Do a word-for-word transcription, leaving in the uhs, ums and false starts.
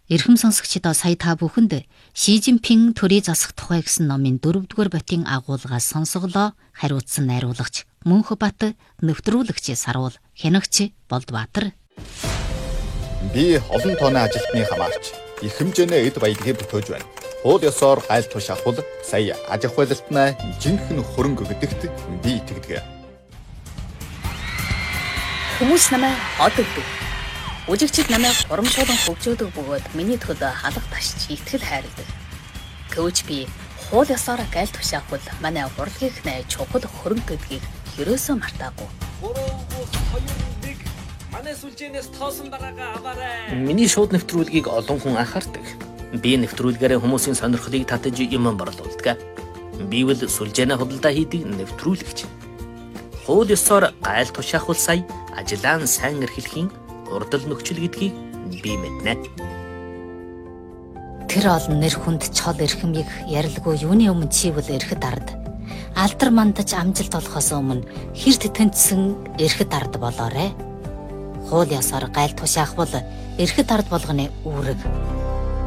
Эрхэм сонсогчдоо сая та бүхэнд Ши Жинпин төрийн засах тухай гэсэн номын дөрөвдүгээр ботын агуулгаас сонсголоо хариуцсан найруулагч Мөнхбат, нэвтрүүлэгч Саруул, хянагч Болдбаатар. Би олон тооны ажилтны хамаарч их хэмжээний эд баялагийг бүтээж байна. Хууль ёсоор гайл туш авахул сая аж ахуй байлтнаа жинхэнэ хөрөнгө гэдэгт би итгэдэг. Хүмүүс намайг од өгдөг. Үжигчид намайг урамшуулан хөгжөөдөг бөгөөд миний төлөө халах ташч итгэл хайрладаг. Гэвч би хууль ёсоор гайл туш авахул манай урлагийнх найз чухал хөрөнгө гэдгийг ерөөсөө мартаагүй. Манай сүлжээнээс тоосон дараагаа аваарай. Миний шууд нэвтрүүлгийг олон хүн анхаардаг. Би нэвтрүүлгээрээ хүмүүсийн сонирхлыг татаж юм борлуулдаг. Би бол сүлжээнэ худалдаа хийдэг нэвтрүүлэгч. Хууль ёсоор гайл тушаах бол сая ажлаа сайн эрхлэхийн урдл нөхцөл гэдгийг би мэднэ. Тэр олон нэр хүнд чол эрхэмийг ярилгүй юуны өмнө чи бол эрхэд ард. Алдар мандаж амжилт олохоос өмнө хэрт тэнцсэн эрхэд ард болоорой. Хууль ёсоор гайл тушаах бол эрхэд ард болгоны үүрэг.